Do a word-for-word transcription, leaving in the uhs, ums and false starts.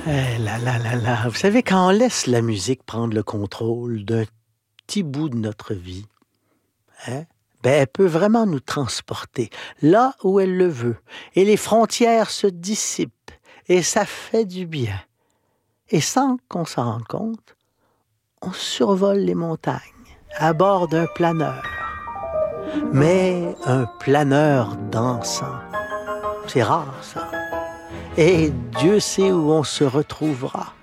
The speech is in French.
Eh là là là là, vous savez, quand on laisse la musique prendre le contrôle d'un petit bout de notre vie, hein, ben, elle peut vraiment nous transporter là où elle le veut. Et les frontières se dissipent. Et ça fait du bien. Et sans qu'on s'en rende compte, on survole les montagnes à bord d'un planeur. Mais un planeur dansant, c'est rare ça. Et Dieu sait où on se retrouvera.